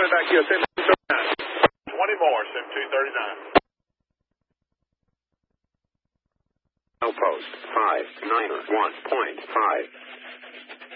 back USA. 20 more, Sim 239. Outpost 591.5.